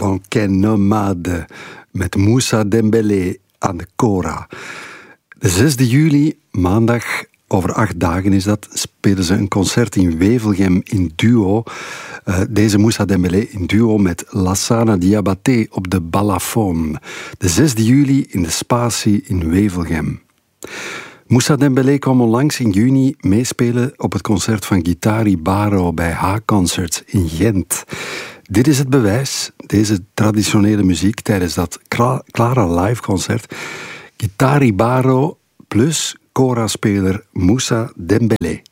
Banquet Nomade met Moussa Dembélé aan de kora. De 6 juli, maandag, over 8 dagen is dat, spelen ze een concert in Wevelgem in duo. Deze Moussa Dembélé in duo met Lassana Diabaté op de balafon. De 6 juli in de Spatie in Wevelgem. Moussa Dembélé kwam onlangs in juni meespelen op het concert van Guitari Baro bij H-Concerts in Gent. Dit is het bewijs, deze traditionele muziek tijdens dat Clara Live concert. Guitari Baro plus Kora-speler Moussa Dembélé.